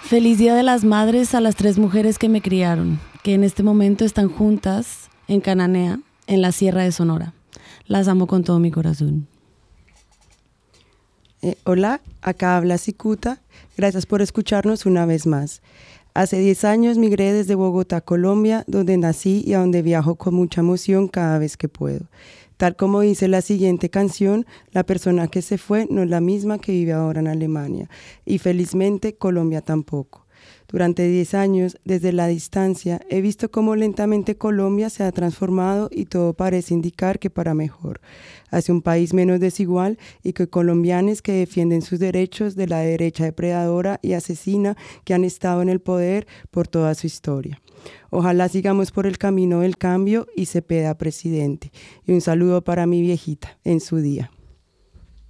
Feliz Día de las Madres a las 3 mujeres que me criaron, que en este momento están juntas en Cananea, en la Sierra de Sonora. Las amo con todo mi corazón. Hola, acá habla Cicuta. Gracias por escucharnos una vez más. Hace 10 años migré desde Bogotá, Colombia, donde nací y a donde viajo con mucha emoción cada vez que puedo. Tal como dice la siguiente canción, la persona que se fue no es la misma que vive ahora en Alemania. Y felizmente Colombia tampoco. Durante 10 años, desde la distancia, he visto cómo lentamente Colombia se ha transformado y todo parece indicar que para mejor, hacia un país menos desigual y que colombianos que defienden sus derechos de la derecha depredadora y asesina que han estado en el poder por toda su historia. Ojalá sigamos por el camino del cambio y Cepeda presidente. Y un saludo para mi viejita en su día.